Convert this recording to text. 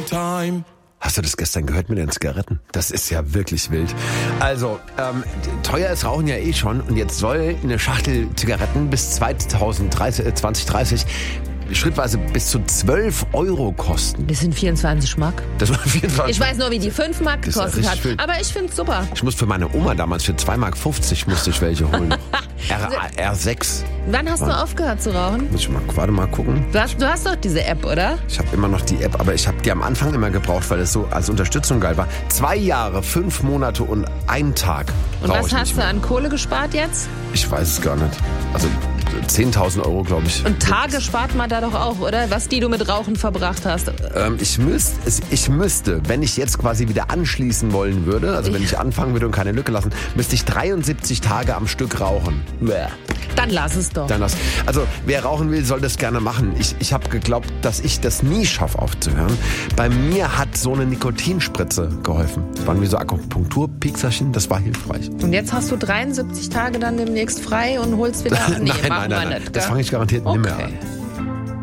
time. Hast du das gestern gehört mit den Zigaretten? Das ist ja wirklich wild. Also, teuer ist Rauchen ja eh schon. Und jetzt soll eine Schachtel Zigaretten bis 2030 schrittweise bis zu 12 Euro kosten. Das sind 24 Mark. Das war 24. Ich weiß nur, wie die 5 Mark gekostet hat. Viel. Aber ich finde es super. Ich muss für meine Oma damals für 2,50 Mark musste ich welche holen. R6. Wann hast du aufgehört zu rauchen? Muss ich mal gucken. Du hast doch diese App, oder? Ich habe immer noch die App, aber ich habe die am Anfang immer gebraucht, weil es so als Unterstützung geil war. 2 Jahre, 5 Monate und 1 Tag. Und was hast du an Kohle gespart jetzt? Ich weiß es gar nicht. Also 10.000 Euro, glaube ich. Und Tage spart man da doch auch, oder? Was die du mit Rauchen verbracht hast. Ich müsste, wenn ich jetzt quasi wieder anschließen wollen würde, also wenn ich anfangen würde und keine Lücke lassen, müsste ich 73 Tage am Stück rauchen. Dann lass es doch. Also wer rauchen will, soll das gerne machen. Ich habe geglaubt, dass ich das nie schaffe aufzuhören. Bei mir hat so eine Nikotinspritze geholfen. Das waren wie so Akupunkturpiekserchen, das war hilfreich. Und jetzt hast du 73 Tage dann demnächst frei und holst wieder... Nein. Das fange ich garantiert nicht mehr an.